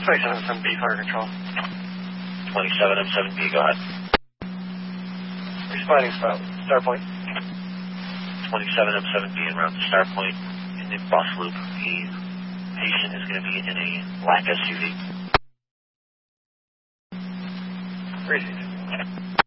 27M7B, fire control. 27M7B, go ahead. Responding star point. 27M7B en route to star point in the bus loop. The patient is going to be in a black SUV. Received.